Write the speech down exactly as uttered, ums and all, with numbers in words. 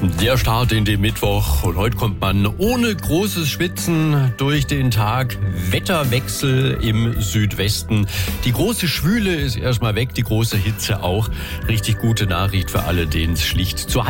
Der Start in den Mittwoch und heute kommt man ohne großes Schwitzen durch den Tag. Wetterwechsel im Südwesten. Die große Schwüle ist erstmal weg, die große Hitze auch. Richtig gute Nachricht für alle, denen es schlicht zu heiß